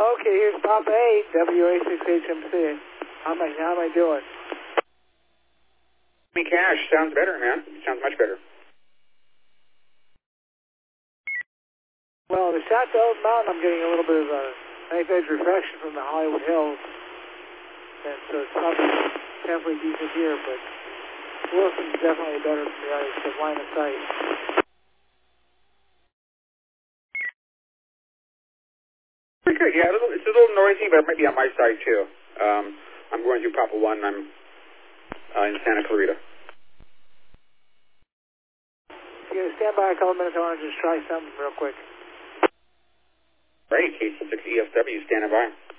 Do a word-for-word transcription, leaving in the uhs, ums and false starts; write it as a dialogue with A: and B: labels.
A: Okay, here's Papa eight, W A six H M C. How am I, how am I doing?
B: Me Cash, sounds better, man. Sounds much better.
A: Well, the shot to Old Mountain, I'm getting a little bit of a knife edge reflection from the Hollywood Hills. And so it's probably temporarily decent here, but Wilson's definitely better from the ice, the line of sight.
B: Pretty good, yeah. A little, it's a little noisy, but it might be on my side, too. Um, I'm going through Papa one. I'm uh, in Santa Clarita.
A: If you're going to stand by a couple minutes, I want to just try something real quick.
B: Right, K C six E S W, standing by.